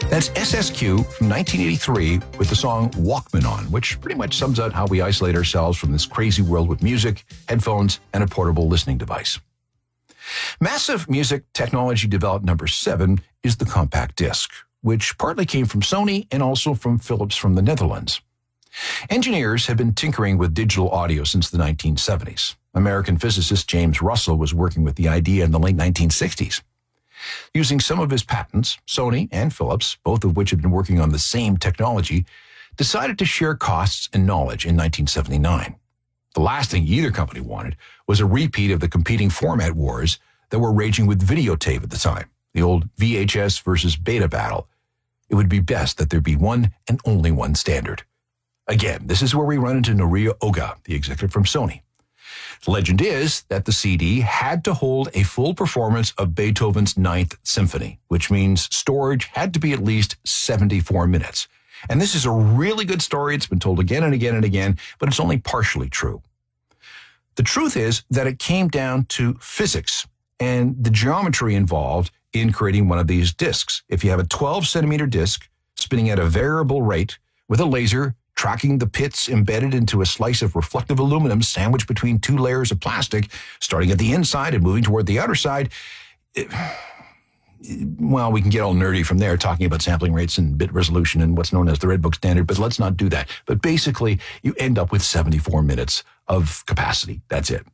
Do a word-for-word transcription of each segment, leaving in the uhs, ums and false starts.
That's S S Q from nineteen eighty-three with the song Walkman On, which pretty much sums out how we isolate ourselves from this crazy world with music, headphones, and a portable listening device. Massive music technology developed number seven is the compact disc, which partly came from Sony and also from Philips from the Netherlands. Engineers have been tinkering with digital audio since the nineteen seventies. American physicist James Russell was working with the idea in the late nineteen sixties. Using some of his patents, Sony and Philips, both of which had been working on the same technology, decided to share costs and knowledge in nineteen seventy-nine. The last thing either company wanted was a repeat of the competing format wars that were raging with videotape at the time, the old V H S versus beta battle. It would be best that there be one and only one standard. Again, this is where we run into Norio Oga, the executive from Sony. The legend is that the C D had to hold a full performance of Beethoven's Ninth Symphony, which means storage had to be at least seventy-four minutes. And this is a really good story. It's been told again and again and again, but it's only partially true. The truth is that it came down to physics and the geometry involved in creating one of these discs. If you have a twelve centimeter disc spinning at a variable rate with a laser tracking the pits embedded into a slice of reflective aluminum sandwiched between two layers of plastic, starting at the inside and moving toward the outer side, it, well, we can get all nerdy from there talking about sampling rates and bit resolution and what's known as the Red Book standard, but let's not do that. But basically, you end up with seventy-four minutes of capacity. That's it.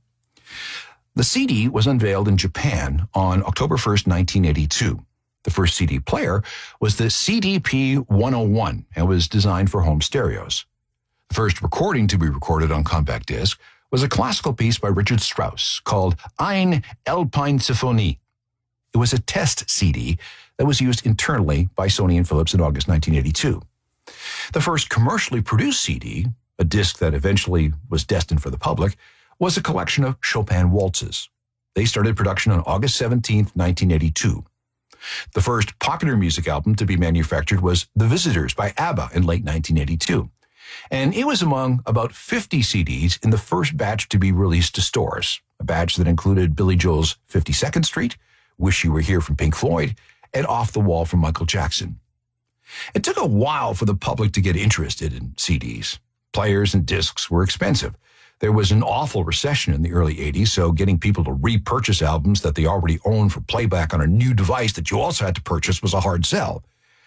The C D was unveiled in Japan on October first, nineteen eighty-two. The first C D player was the C D P one oh one and was designed for home stereos. The first recording to be recorded on compact disc was a classical piece by Richard Strauss called Eine Alpine Symphonie. It was a test C D that was used internally by Sony and Philips in August nineteen eighty-two. The first commercially produced C D, a disc that eventually was destined for the public, was a collection of Chopin waltzes. They started production on August seventeenth, nineteen eighty-two. The first popular music album to be manufactured was The Visitors by ABBA in late nineteen eighty-two. And it was among about fifty C Ds in the first batch to be released to stores, a batch that included Billy Joel's fifty-second Street, Wish You Were Here from Pink Floyd, and Off the Wall from Michael Jackson. It took a while for the public to get interested in C Ds. Players and discs were expensive. There was an awful recession in the early eighties, so getting people to repurchase albums that they already owned for playback on a new device that you also had to purchase was a hard sell.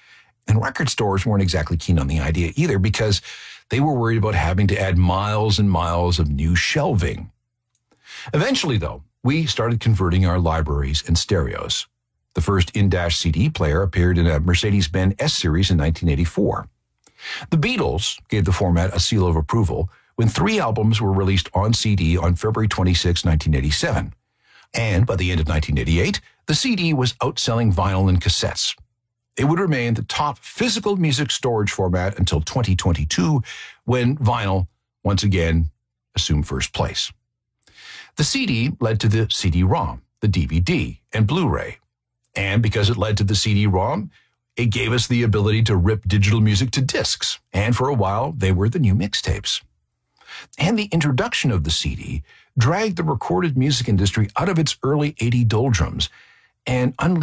And record stores weren't exactly keen on the idea either because they were worried about having to add miles and miles of new shelving. Eventually, though, we started converting our libraries and stereos. The first in-dash C D player appeared in a Mercedes-Benz S-Series in nineteen eighty-four. The Beatles gave the format a seal of approval when three albums were released on C D on February twenty-sixth, nineteen eighty-seven. And by the end of nineteen eighty-eight, the C D was outselling vinyl and cassettes. It would remain the top physical music storage format until twenty twenty-two, when vinyl once again assumed first place. The C D led to the C D ROM, the D V D, and Blu-ray. And because it led to the C D ROM, it gave us the ability to rip digital music to discs. And for a while, they were the new mixtapes. And the introduction of the C D dragged the recorded music industry out of its early eighties doldrums and unleashed